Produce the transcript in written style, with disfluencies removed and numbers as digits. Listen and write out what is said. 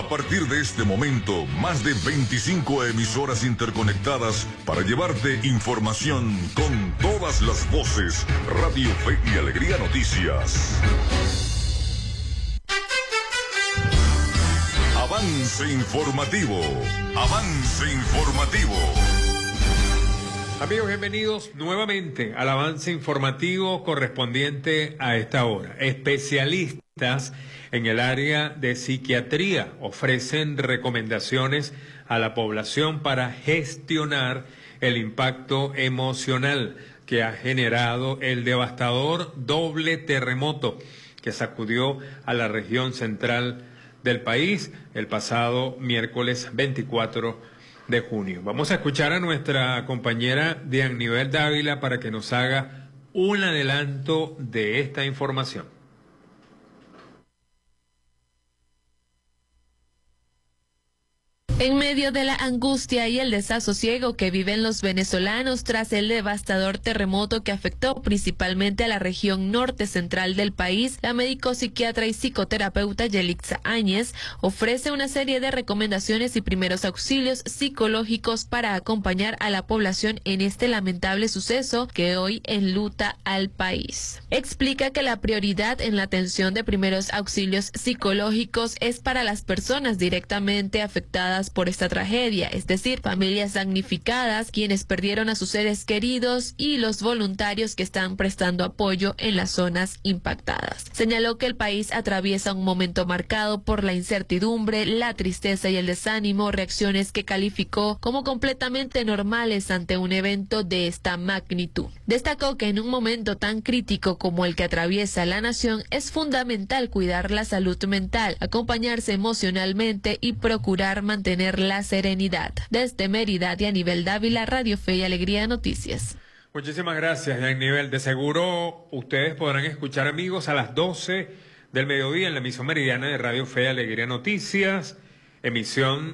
A partir de este momento, más de 25 emisoras interconectadas para llevarte información con todas las voces. Radio Fe y Alegría Noticias. Avance informativo. Avance informativo. Amigos, bienvenidos nuevamente al avance informativo correspondiente a esta hora. Especialistas en el área de psiquiatría ofrecen recomendaciones a la población para gestionar el impacto emocional que ha generado el devastador doble terremoto que sacudió a la región central del país el pasado miércoles 24 de junio. Vamos a escuchar a nuestra compañera Diannivel Dávila para que nos haga un adelanto de esta información. En medio de la angustia y el desasosiego que viven los venezolanos tras el devastador terremoto que afectó principalmente a la región norte central del país, la médico psiquiatra y psicoterapeuta Yelixa Áñez ofrece una serie de recomendaciones y primeros auxilios psicológicos para acompañar a la población en este lamentable suceso que hoy enluta al país. Explica que la prioridad en la atención de primeros auxilios psicológicos es para las personas directamente afectadas por esta tragedia, es decir, familias damnificadas, quienes perdieron a sus seres queridos y los voluntarios que están prestando apoyo en las zonas impactadas. Señaló que el país atraviesa un momento marcado por la incertidumbre, la tristeza y el desánimo, reacciones que calificó como completamente normales ante un evento de esta magnitud. Destacó que en un momento tan crítico como el que atraviesa la nación es fundamental cuidar la salud mental, acompañarse emocionalmente y procurar mantener la serenidad. Desde Mérida, Diannivel Dávila, Radio Fe y Alegría Noticias. Muchísimas gracias, Diannivel. De seguro ustedes podrán escuchar, amigos, a las 12 del mediodía en la emisión meridiana de Radio Fe y Alegría Noticias, emisión